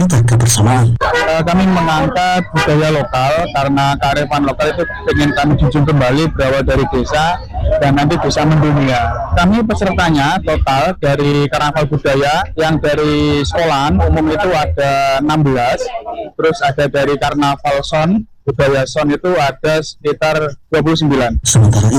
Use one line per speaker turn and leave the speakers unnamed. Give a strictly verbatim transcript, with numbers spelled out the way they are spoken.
kebersamaan.
Uh, kami mengangkat budaya lokal karena kearifan lokal itu ingin kami junjung kembali berawal dari desa dan nanti bisa mendunia. Kami pesertanya total dari karnaval budaya yang dari sekolahan umum itu ada enam belas, terus ada dari karnaval son budaya son itu ada sekitar dua puluh sembilan.
Sementara